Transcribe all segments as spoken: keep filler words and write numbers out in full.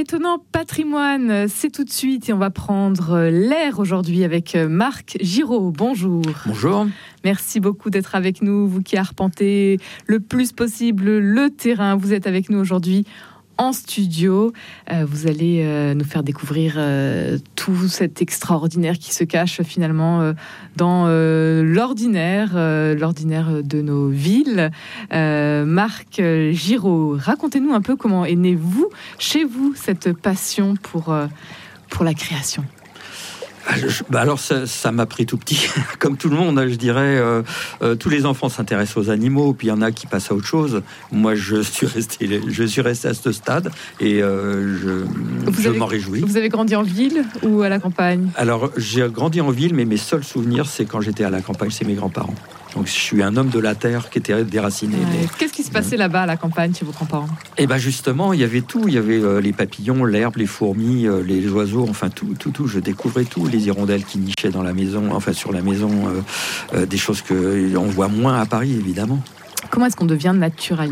Étonnant patrimoine, c'est tout de suite et on va prendre l'air aujourd'hui avec Marc Giraud. Bonjour. Bonjour. Merci beaucoup d'être avec nous, vous qui arpentez le plus possible le terrain. Vous êtes avec nous aujourd'hui en studio. Euh, vous allez euh, nous faire découvrir euh, tout cet extraordinaire qui se cache finalement euh, dans euh, l'ordinaire, euh, l'ordinaire de nos villes. Euh, Marc Giraud, racontez-nous un peu comment est née, vous, chez vous, cette passion pour, euh, pour la création. Alors ça, ça m'a pris tout petit, comme tout le monde, je dirais. Euh, euh, tous les enfants s'intéressent aux animaux, puis il y en a qui passent à autre chose. Moi, je suis resté, je suis resté à ce stade et euh, je, je avez, m'en réjouis. Vous avez grandi en ville ou à la campagne ? Alors, j'ai grandi en ville, mais mes seuls souvenirs, c'est quand j'étais à la campagne, c'est mes grands-parents. Donc, je suis un homme de la terre qui était déraciné. Ouais. Mais... Qu'est-ce qui se passait là-bas à la campagne chez vos grands-parents ? Eh bien, justement, il y avait tout. Il y avait euh, les papillons, l'herbe, les fourmis, euh, les oiseaux, enfin tout, tout, tout. Je découvrais tout. Les hirondelles qui nichaient dans la maison, enfin sur la maison, euh, euh, des choses que on voit moins à Paris, évidemment. Comment est-ce qu'on devient naturaliste ?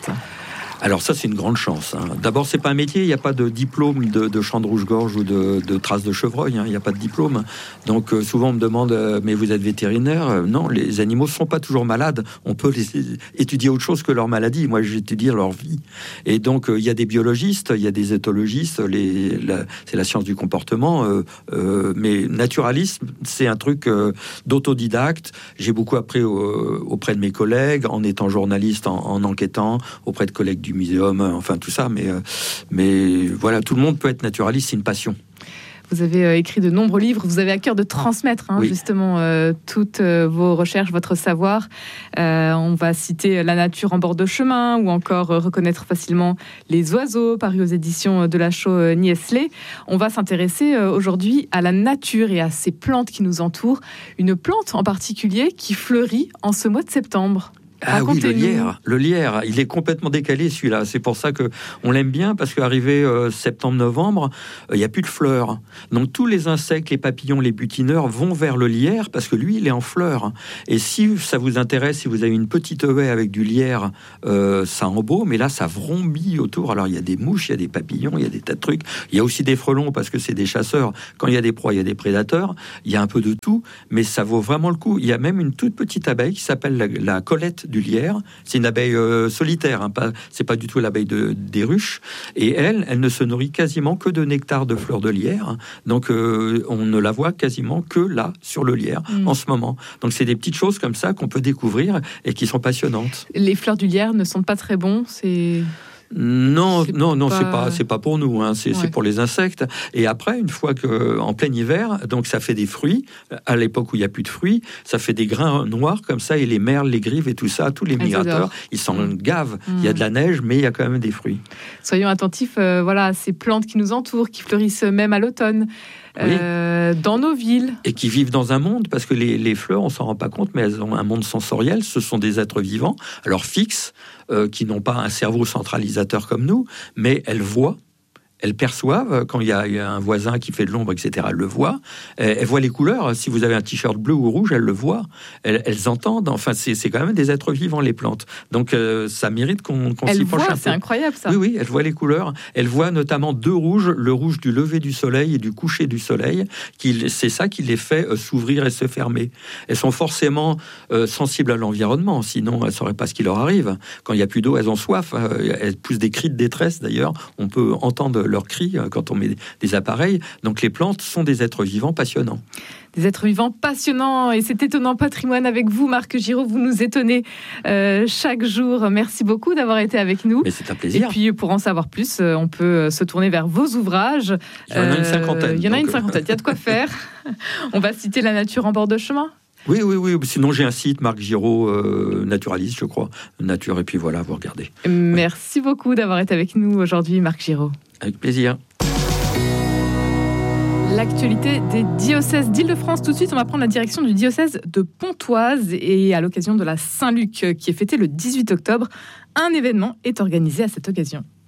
Alors ça, c'est une grande chance. Hein. D'abord, c'est pas un métier. Il n'y a pas de diplôme de, de chant de rouge-gorge ou de, de traces de chevreuil. Hein. Il n'y a pas de diplôme. Donc euh, souvent, on me demande euh, mais vous êtes vétérinaire ? euh, Non, les animaux sont pas toujours malades. On peut les étudier autre chose que leur maladie. Moi, j'étudie leur vie. Et donc, euh, il y a des biologistes, il y a des éthologistes. Les, la, c'est la science du comportement. Euh, euh, mais naturalisme, c'est un truc euh, d'autodidacte. J'ai beaucoup appris euh, auprès de mes collègues, en étant journaliste, en, en enquêtant auprès de collègues du muséum, enfin tout ça, mais, euh, mais voilà, tout le monde peut être naturaliste, c'est une passion. Vous avez euh, écrit de nombreux livres, vous avez à cœur de transmettre hein, oui. justement euh, toutes euh, vos recherches, votre savoir. Euh, on va citer La nature en bord de chemin ou encore euh, Reconnaître facilement les oiseaux, paru aux éditions de Lachaud Niestlé. On va s'intéresser euh, aujourd'hui à la nature et à ces plantes qui nous entourent. Une plante en particulier qui fleurit en ce mois de septembre. Ah oui, le lierre, le lierre, il est complètement décalé celui-là. C'est pour ça que on l'aime bien parce qu'arrivé euh, septembre-novembre, il euh, n'y a plus de fleurs. Donc tous les insectes, les papillons, les butineurs vont vers le lierre parce que lui, il est en fleurs. Et si ça vous intéresse, si vous avez une petite haie avec du lierre, euh, ça embaume. Mais là, ça vrombit autour. Alors il y a des mouches, il y a des papillons, il y a des tas de trucs. Il y a aussi des frelons parce que c'est des chasseurs. Quand il y a des proies, il y a des prédateurs. Il y a un peu de tout, mais ça vaut vraiment le coup. Il y a même une toute petite abeille qui s'appelle la, la Colette du lierre. C'est une abeille euh, solitaire, hein, pas, c'est pas du tout l'abeille de, des ruches. Et elle, elle ne se nourrit quasiment que de nectar de fleurs de lierre. Hein. Donc euh, on ne la voit quasiment que là, sur le lierre, mmh. en ce moment. Donc c'est des petites choses comme ça qu'on peut découvrir et qui sont passionnantes. Les fleurs du lierre ne sont pas très bons, c'est... Non, c'est non, non, pas... c'est pas, c'est pas pour nous. Hein. C'est, ouais. c'est pour les insectes. Et après, une fois que, en plein hiver, donc ça fait des fruits. À l'époque où il y a plus de fruits, ça fait des grains noirs comme ça. Et les merles, les grives et tout ça, tous les migrateurs, ils s'en mmh. gavent. Mmh. Il y a de la neige, mais il y a quand même des fruits. Soyons attentifs, euh, voilà, à ces plantes qui nous entourent, qui fleurissent même à l'automne. Oui. Euh, dans nos villes. Et qui vivent dans un monde, parce que les, les fleurs, on s'en rend pas compte, mais elles ont un monde sensoriel. Ce sont des êtres vivants, alors fixes, euh, qui n'ont pas un cerveau centralisateur comme nous, mais elles voient. Elles perçoivent, quand il y, a, il y a un voisin qui fait de l'ombre, et cetera, elles le voient. Elles, elles voient les couleurs. Si vous avez un t-shirt bleu ou rouge, elles le voient. Elles, elles entendent. Enfin, c'est, c'est quand même des êtres vivants, les plantes. Donc, euh, ça mérite qu'on, qu'on s'y penche un peu. C'est incroyable, ça. Oui, oui, elles voient les couleurs. Elles voient notamment deux rouges, le rouge du lever du soleil et du coucher du soleil. Qui, c'est ça qui les fait euh, s'ouvrir et se fermer. Elles sont forcément euh, sensibles à l'environnement. Sinon, elles ne sauraient pas ce qui leur arrive. Quand il n'y a plus d'eau, elles ont soif. Euh, elles poussent des cris de détresse, d'ailleurs. On peut entendre leurs cris quand on met des appareils. Donc les plantes sont des êtres vivants passionnants. Des êtres vivants passionnants. Et cet étonnant patrimoine avec vous, Marc Giraud, vous nous étonnez euh, chaque jour. Merci beaucoup d'avoir été avec nous. Mais c'est un plaisir. Et puis pour en savoir plus, on peut se tourner vers vos ouvrages. Il y en a une cinquantaine. Euh, il y en a une cinquantaine. Il y a de quoi faire. On va citer La nature en bord de chemin. Oui, oui, oui. Sinon, j'ai un site, Marc Giraud, euh, naturaliste, je crois. Nature, et puis voilà, vous regardez. Merci ouais. beaucoup d'avoir été avec nous aujourd'hui, Marc Giraud. Avec plaisir. L'actualité des diocèses d'Île-de-France. Tout de suite, on va prendre la direction du diocèse de Pontoise. Et à l'occasion de la Saint-Luc, qui est fêtée le dix-huit octobre, un événement est organisé à cette occasion.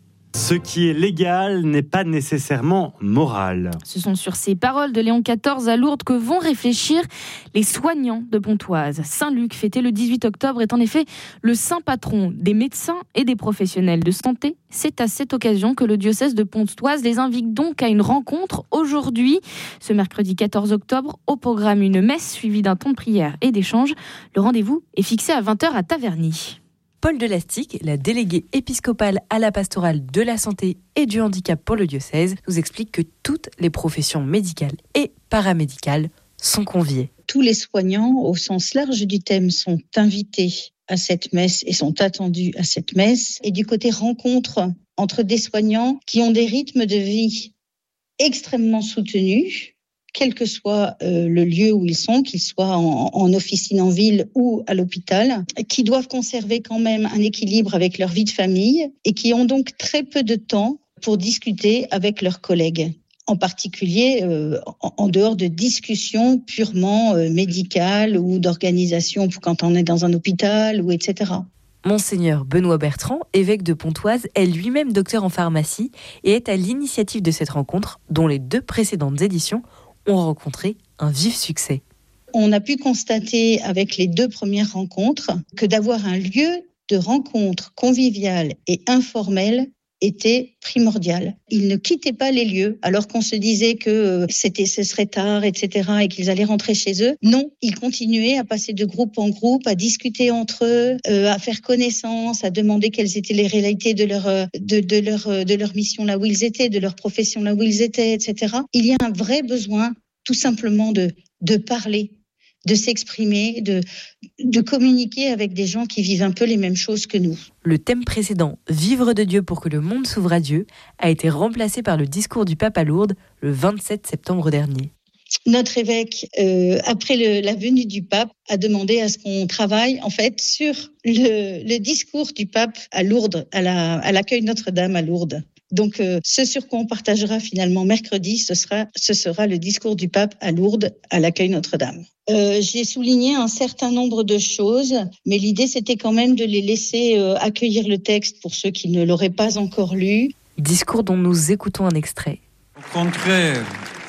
Ce qui est légal n'est pas nécessairement moral. Ce sont sur ces paroles de Léon quatorze à Lourdes que vont réfléchir les soignants de Pontoise. Saint-Luc, fêté le dix-huit octobre, est en effet le saint patron des médecins et des professionnels de santé. C'est à cette occasion que le diocèse de Pontoise les invite donc à une rencontre aujourd'hui, ce mercredi quatorze octobre. Au programme, une messe suivie d'un temps de prière et d'échange. Le rendez-vous est fixé à vingt heures à Taverny. Paul Delastic, la déléguée épiscopale à la pastorale de la santé et du handicap pour le diocèse, nous explique que toutes les professions médicales et paramédicales sont conviées. Tous les soignants, au sens large du thème, sont invités à cette messe et sont attendus à cette messe. Et du côté rencontre entre des soignants qui ont des rythmes de vie extrêmement soutenus, quel que soit euh, le lieu où ils sont, qu'ils soient en, en officine en ville ou à l'hôpital, qui doivent conserver quand même un équilibre avec leur vie de famille et qui ont donc très peu de temps pour discuter avec leurs collègues. En particulier euh, en, en dehors de discussions purement euh, médicales ou d'organisation pour quand on est dans un hôpital ou et cetera. Monseigneur Benoît Bertrand, évêque de Pontoise, est lui-même docteur en pharmacie et est à l'initiative de cette rencontre, dont les deux précédentes éditions ont rencontré un vif succès. On a pu constater avec les deux premières rencontres que d'avoir un lieu de rencontre convivial et informel était primordial. Ils ne quittaient pas les lieux alors qu'on se disait que c'était, ce serait tard, et cetera et qu'ils allaient rentrer chez eux. Non, ils continuaient à passer de groupe en groupe, à discuter entre eux, euh, à faire connaissance, à demander quelles étaient les réalités de leur, de, de, leur, de leur mission là où ils étaient, de leur profession là où ils étaient, et cetera. Il y a un vrai besoin tout simplement de, de parler, de s'exprimer, de, de communiquer avec des gens qui vivent un peu les mêmes choses que nous. Le thème précédent, « Vivre de Dieu pour que le monde s'ouvre à Dieu », a été remplacé par le discours du pape à Lourdes le vingt-sept septembre dernier. Notre évêque, euh, après le, la venue du pape, a demandé à ce qu'on travaille en fait sur le, le discours du pape à Lourdes, à, la, à l'accueil Notre-Dame à Lourdes. Donc, euh, ce sur quoi on partagera finalement mercredi, ce sera, ce sera le discours du pape à Lourdes, à l'accueil Notre-Dame. Euh, j'ai souligné un certain nombre de choses, mais l'idée, c'était quand même de les laisser euh, accueillir le texte pour ceux qui ne l'auraient pas encore lu. Discours dont nous écoutons un extrait. Au contraire,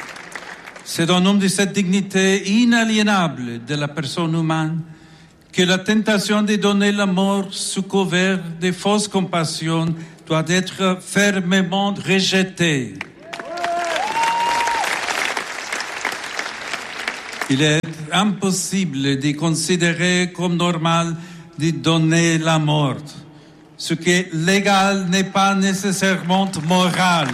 c'est au nom de cette dignité inaliénable de la personne humaine que la tentation de donner la mort sous couvert de fausses compassions doit être fermement rejetée. Il est impossible de considérer comme normal de donner la mort. Ce qui est légal n'est pas nécessairement moral.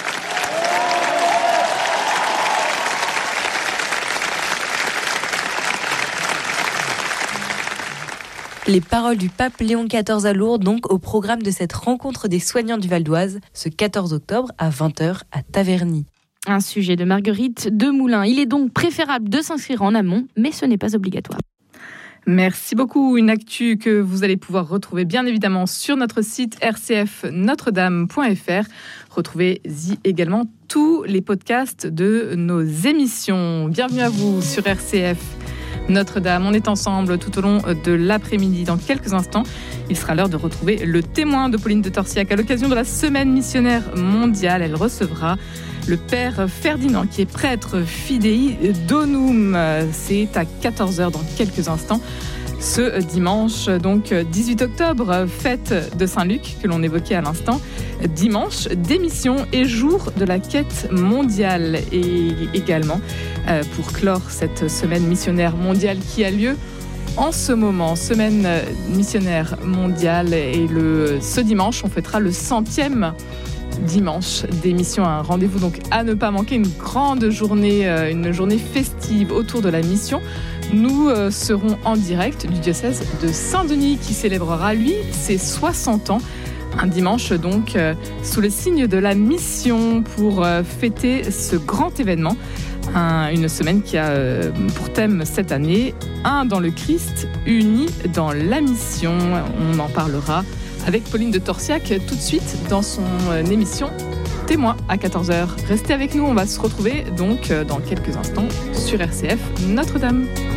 Les paroles du pape Léon quatorze à Lourdes, donc au programme de cette rencontre des soignants du Val d'Oise, ce quatorze octobre à vingt heures à Taverny. Un sujet de Marguerite Demoulin. Il est donc préférable de s'inscrire en amont, mais ce n'est pas obligatoire. Merci beaucoup. Une actu que vous allez pouvoir retrouver bien évidemment sur notre site r c f notre dame point f r. Retrouvez-y également tous les podcasts de nos émissions. Bienvenue à vous sur R C F Notre-Dame. On est ensemble tout au long de l'après-midi. Dans quelques instants, il sera l'heure de retrouver le témoin de Pauline de Torsiac. À l'occasion de la semaine missionnaire mondiale, elle recevra le père Ferdinand, qui est prêtre Fidei Donum. C'est à quatorze heures dans quelques instants. Ce dimanche, donc dix-huit octobre, fête de Saint-Luc, que l'on évoquait à l'instant. Dimanche, démission et jour de la quête mondiale. Et également, euh, pour clore cette semaine missionnaire mondiale qui a lieu en ce moment, semaine missionnaire mondiale. Et le, ce dimanche, on fêtera le centième dimanche d'émission. Un rendez-vous donc à ne pas manquer, une grande journée, euh, une journée festive autour de la mission. Nous euh, serons en direct du diocèse de Saint-Denis qui célébrera, lui, ses soixante ans. Un dimanche donc euh, sous le signe de la mission pour euh, fêter ce grand événement. Un, une semaine qui a euh, pour thème cette année « Un dans le Christ, uni dans la mission ». On en parlera avec Pauline de Torsiac tout de suite dans son euh, émission Témoin à quatorze heures. Restez avec nous, on va se retrouver donc euh, dans quelques instants sur R C F Notre-Dame.